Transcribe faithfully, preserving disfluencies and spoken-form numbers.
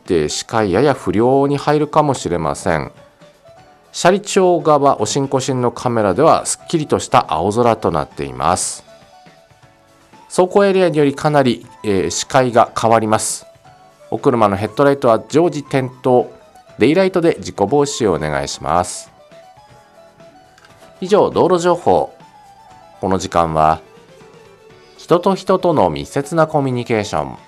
って視界やや不良に入るかもしれません。斜里町側おしんこしんのカメラではすっきりとした青空となっています。走行エリアによりかなり、えー、視界が変わります。お車のヘッドライトは常時点灯、デイライトで事故防止をお願いします。以上、道路情報。この時間は人と人との密接なコミュニケーション、